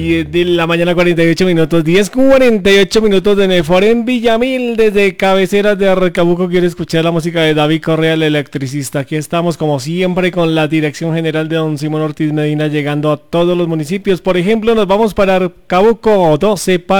10 de la mañana, 48 minutos, 10:48 de Nefor en Villamil, desde cabeceras de Arcabuco. Quiero escuchar la música de David Correa, el electricista. Aquí estamos, como siempre, con la dirección general de don Simón Ortiz Medina, llegando a todos los municipios. Por ejemplo, nos vamos para Arcabuco, 12